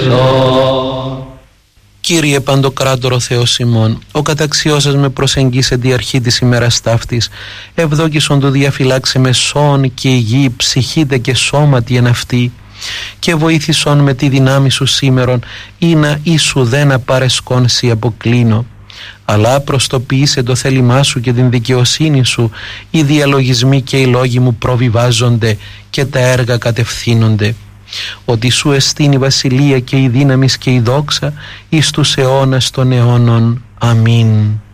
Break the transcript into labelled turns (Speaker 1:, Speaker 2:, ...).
Speaker 1: Κύριε Παντοκράτορο Θεός ημών, ο καταξιός σας με προσεγγίσε τη αρχή της ημέρας ταύτης, ευδόκησον του διαφυλάξε με σών και υγιή ψυχήτε και σώματι εν αυτή, και βοήθησον με τη δυνάμει σου σήμερον, ή να ίσου δεν απαρεσκόνσι αποκλίνω. Αλλά προστοποιήσε το θέλημά σου και την δικαιοσύνη σου, οι διαλογισμοί και οι λόγοι μου προβιβάζονται και τα έργα κατευθύνονται. Ότι σου εστίν η βασιλεία και η δύναμις και η δόξα εις τους αιώνας των αιώνων. Αμήν.